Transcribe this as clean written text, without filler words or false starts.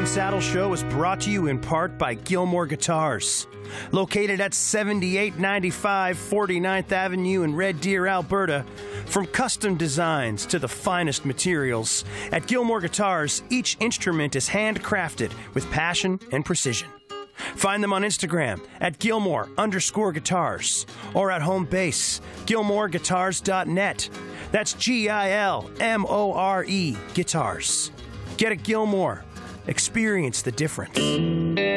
and Saddle Show is brought to you in part by Gilmore Guitars. Located at 7895 49th Avenue in Red Deer, Alberta. From custom designs to the finest materials, at Gilmore Guitars, each instrument is handcrafted with passion and precision. Find them on Instagram at Gilmore_guitars or at home base, GilmoreGuitars.net. That's GILMORE Guitars. Get a Gilmore. Experience the difference.